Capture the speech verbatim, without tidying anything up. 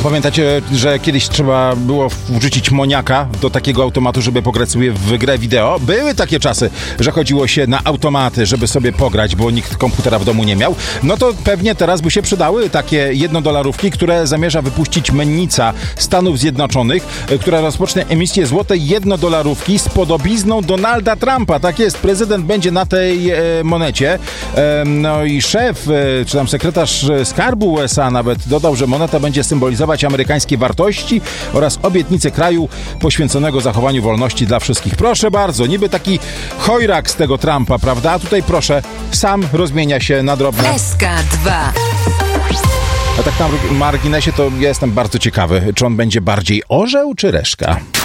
Pamiętacie, że kiedyś trzeba było wrzucić moniaka do takiego automatu, żeby pograć sobie w grę wideo? Były takie czasy, że chodziło się na automaty, żeby sobie pograć, bo nikt komputera w domu nie miał. No to pewnie teraz by się przydały takie jednodolarówki, które zamierza wypuścić mennica Stanów Zjednoczonych, która rozpocznie emisję złotej jednodolarówki z podobizną Donalda Trumpa. Tak jest, prezydent będzie na tej e, monecie. E, no i szef, e, czy tam sekretarz skarbu U S A nawet dodał, że moneta będzie symbolizować amerykańskie wartości oraz obietnice kraju poświęconego zachowaniu wolności dla wszystkich. Proszę bardzo, niby taki chojrak z tego Trumpa, prawda? A tutaj proszę, sam rozmienia się na drobne. S K dwa. A tak na marginesie to ja jestem bardzo ciekawy, czy on będzie bardziej orzeł czy reszka?